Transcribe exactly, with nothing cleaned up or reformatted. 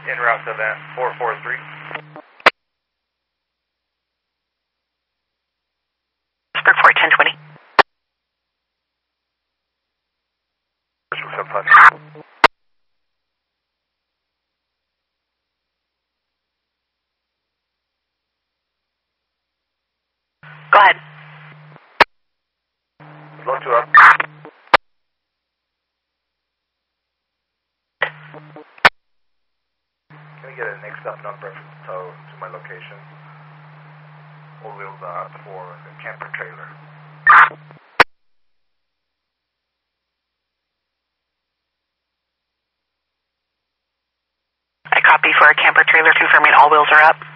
En route to event four four three. Pittsburgh four ten twenty. Go ahead. Slow two up. Can we get a next up number to, to my location? All wheels up for the camper trailer. I copy for a camper trailer confirming all wheels are up.